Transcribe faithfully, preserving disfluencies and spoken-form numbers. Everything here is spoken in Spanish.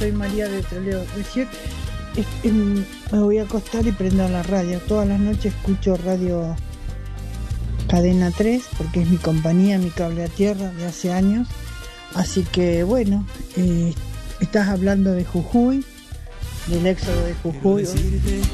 soy María de Trelew. Recién es- em, me voy a acostar y prendo la radio. Todas las noches escucho radio Cadena tres, porque es mi compañía, mi cable a tierra de hace años. Así que bueno, eh, estás hablando de Jujuy, del éxodo de Jujuy.